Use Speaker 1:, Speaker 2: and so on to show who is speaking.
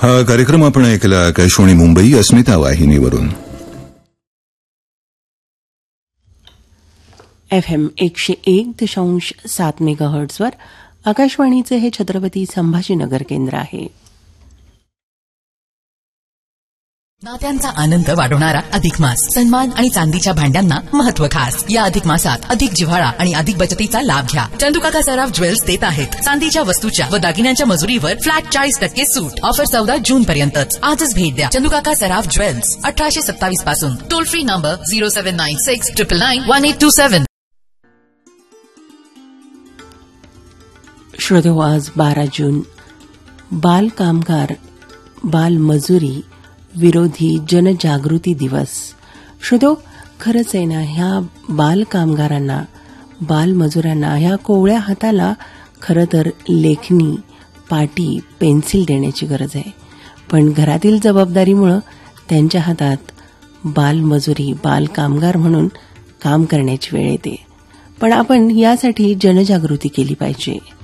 Speaker 1: हा कार्यक्रम आपण ऐकला आकाशवाणी मुंबई अस्मिता वाहिनीवरून.
Speaker 2: FM 101.7 मेगाहर्ट्झवर आकाशवाणीचे हे छत्रपती संभाजीनगर केंद्र आहे.
Speaker 3: नात्यांचा आनंद वाढवणारा अधिक मास. सन्मान आणि चांदीच्या भांड्यांना महत्व खास. या अधिक मासात अधिक जिव्हाळा आणि अधिक बचतीचा लाभ घ्या. चंदुकाका सराफ ज्वेल्स देत आहेत चांदीच्या वस्तूच्या व दागिन्यांच्या मजुरीवर फ्लॅट 40% सूट. ऑफर 14 जून पर्यंतच. आजच भेट द्या चंदुकाका सराफ ज्वेल्स, 1827 पासून. Toll free number 0796 999 1827.
Speaker 2: श्रोतो, आज 12 जून बाल कामगार बाल मजुरी विरोधी जनजागृती दिवस. श्रोतो, खरंच आहे ना, ह्या बाल कामगारांना बालमजुरांना ह्या कोवळ्या हाताला खरं तर लेखणी, पाटी, पेन्सिल देण्याची गरज आहे. पण घरातील जबाबदारीमुळे त्यांच्या हातात बालमजुरी बाल कामगार म्हणून काम करण्याची वेळ येते. पण आपण यासाठी जनजागृती केली पाहिजे.